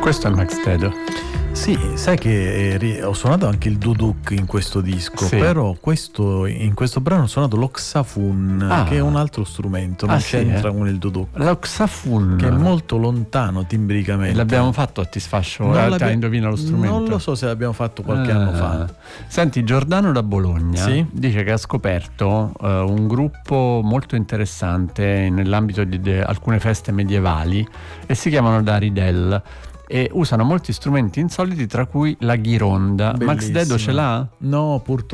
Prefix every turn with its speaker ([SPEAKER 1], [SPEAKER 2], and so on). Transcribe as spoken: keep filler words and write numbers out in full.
[SPEAKER 1] Questo è Max Dedo.
[SPEAKER 2] Sì, sai che eh, ho suonato anche il duduk in questo disco, sì. Però questo, in questo brano ho suonato l'oxafun, ah. che è un altro strumento, non ah, c'entra sì, eh? con il duduk.
[SPEAKER 1] L'oxafun,
[SPEAKER 2] che è molto lontano timbricamente.
[SPEAKER 1] L'abbiamo fatto a Ti Sfascio, eh, ti indovina lo strumento?
[SPEAKER 2] Non lo so se l'abbiamo fatto qualche ah. anno fa.
[SPEAKER 1] Senti, Giordano da Bologna
[SPEAKER 2] sì?
[SPEAKER 1] dice che ha scoperto uh, un gruppo molto interessante nell'ambito di de- alcune feste medievali e si chiamano Daridel. E usano molti strumenti insoliti, tra cui la ghironda. Bellissimo. Max Dedo ce l'ha?
[SPEAKER 2] No, purtroppo